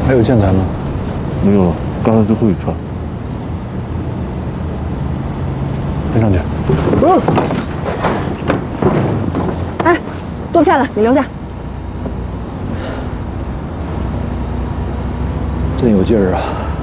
还有建材吗？ 没有了，刚才最后一串。 背上去。 哎，坐不下了，你留下。 真有劲儿啊！